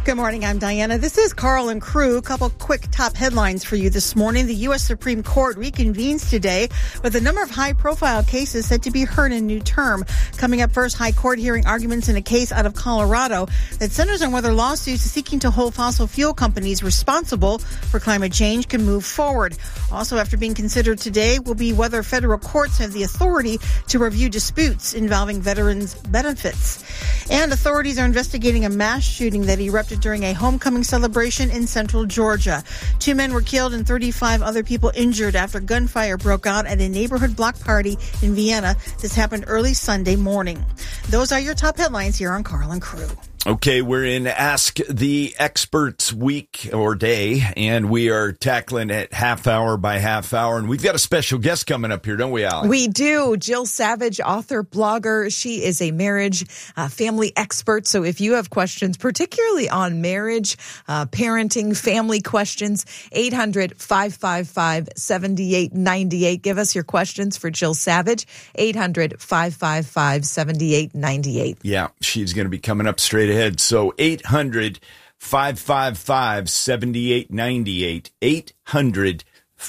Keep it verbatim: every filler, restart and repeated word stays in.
Good morning. I'm Diana. This is Carl and Crew. A couple quick top headlines for you this morning. The U S Supreme Court reconvenes today with a number of high-profile cases set to be heard in new term. Coming up first, High Court hearing arguments in a case out of Colorado that centers on whether lawsuits seeking to hold fossil fuel companies responsible for climate change can move forward. Also, after being considered today, will be whether federal courts have the authority to review disputes involving veterans' benefits. And authorities are investigating a mass shooting that erupted during a homecoming celebration in central Georgia. Two men were killed and thirty-five other people injured after gunfire broke out at a neighborhood block party in Vienna. This happened early Sunday morning. Those are your top headlines here on Carl and Crew. Okay, we're in Ask the Experts week or day, and we are tackling it half hour by half hour. And we've got a special guest coming up here, don't we, Alex? We do. Jill Savage, author, blogger. She is a marriage, uh, family expert. So if you have questions, particularly on marriage, uh, parenting, family questions, eight hundred, five five five, seven eight nine eight. Give us your questions for Jill Savage, eight hundred, five five five, seven eight nine eight. Yeah, she's going to be coming up straight ahead. So eight hundred, five five five, seven eight nine eight, eight hundred,